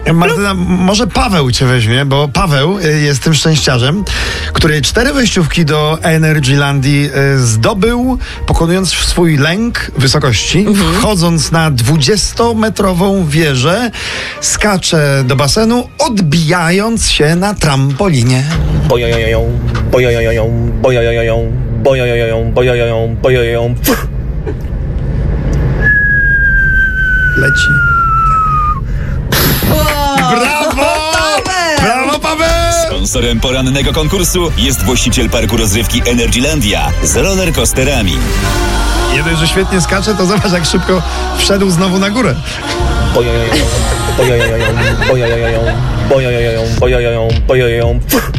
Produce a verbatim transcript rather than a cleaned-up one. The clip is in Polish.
Martyna, może Paweł cię weźmie, bo Paweł jest tym szczęściarzem, który cztery wejściówki do Energylandii zdobył, pokonując swój lęk wysokości, mhm. wchodząc na dwudziestometrową wieżę, skacze do basenu, odbijając się na trampolinie. Bojojoją, bojojoją, bojojoją, bojojoją, bojojoją, bojojoją. Leci. Brawo! Brawo, Paweł! Sponsorem porannego konkursu jest właściciel parku rozrywki Energylandia z rollercoasterami. Nie dość, że świetnie skacze, to zobacz, jak szybko wszedł znowu na górę. Bojojoją, bojojoją, bojojoją, bojojoją, bojojoją, bojojoją.